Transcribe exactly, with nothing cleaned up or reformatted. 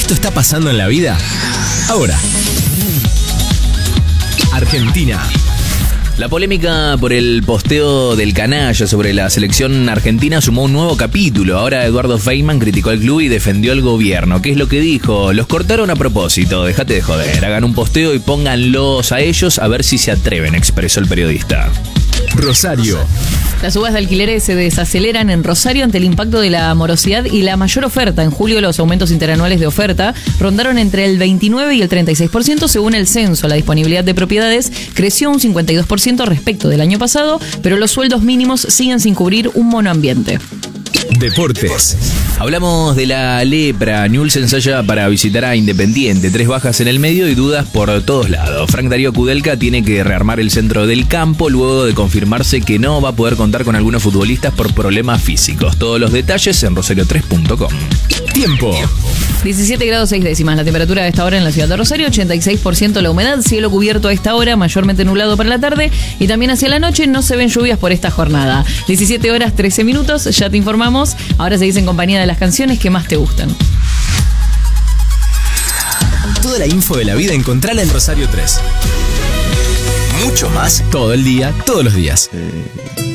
esto está pasando en la vida? Ahora. Argentina. La polémica por el posteo del canalla sobre la selección argentina sumó un nuevo capítulo. Ahora Eduardo Feynman criticó al club y defendió al gobierno. ¿Qué es lo que dijo? Los cortaron a propósito, dejate de joder. Hagan un posteo y pónganlos a ellos a ver si se atreven, expresó el periodista. Rosario. Las subas de alquileres se desaceleran en Rosario ante el impacto de la morosidad y la mayor oferta. En julio los aumentos interanuales de oferta rondaron entre el veintinueve y el treinta y seis por ciento según el censo. La disponibilidad de propiedades creció un cincuenta y dos por ciento respecto del año pasado, pero los sueldos mínimos siguen sin cubrir un monoambiente. Deportes. Hablamos de la lepra. Newell's ensaya para visitar a Independiente. Tres bajas en el medio y dudas por todos lados. Frank Darío Kudelka tiene que rearmar el centro del campo luego de confirmarse que no va a poder contar con algunos futbolistas por problemas físicos. Todos los detalles en rosario tres punto com. Tiempo. diecisiete grados seis décimas la temperatura a esta hora en la ciudad de Rosario, ochenta y seis por ciento la humedad, cielo cubierto a esta hora, mayormente nublado para la tarde y también hacia la noche no se ven lluvias por esta jornada. diecisiete horas trece minutos, ya te informamos, ahora seguís en compañía de las canciones que más te gustan. Toda la info de la vida encontrala en Rosario tres. Mucho más todo el día, todos los días.